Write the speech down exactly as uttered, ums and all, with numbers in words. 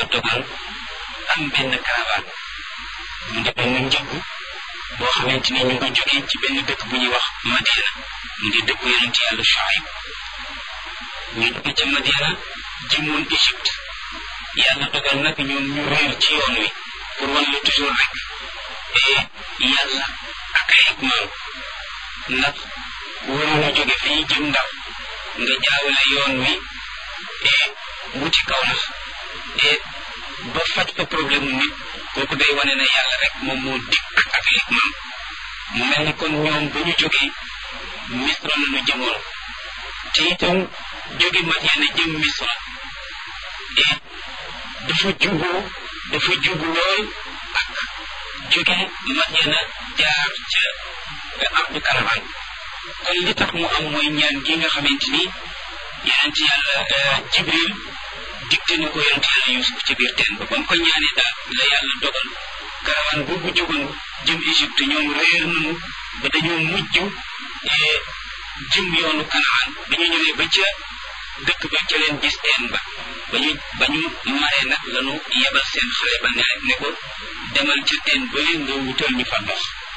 dogal am benn caravane mu di benn njëgg boo xamante ni ñu ngi jógee ci benn dëkk bu ñuy wax Madiana mu di dëkk yonent yàlla Shuayb ñu jóge ca Madiana jëmoon Égypte yàlla dogal nag ñoom ñu réer ci yoon wi pour wan la toujours rek yàlla ak ay hikmaam ndax waroon a jóge fii jëm Ndar nga jaawale yoon wi wuti Kawlax ba faj fa problème mu nit kooku day wane na yàlla rek moom moo dikk ak hikmaam mu mel ni kon ñoom ba ñu jógee Misra la ñu jëmoon te itam jóge Madiana jëm Misra dafa juboo dafa jubu lool ak jóge Madiana jaar ca ardu Karaman kon li tax mu am mooy ñaan gi nga xamante ni yonent yàlla Jibril digte na ko yonent yàlla Yuusuf ci biir teen ba ba mu ko ñaanee daal la yàlla dogal Karaman boobu jógoon jëm Égypte ñoom réer nañu ba dañoo mujj jëm yoonu Kanaan ba ñu ñëwee ba ca dëkk ba ca leen gis teen ba ba ñu ba ñu maree nag lañu yebal seen xale ba ne ne ko demal ca teen ba leen nga wutal ñu fa ndox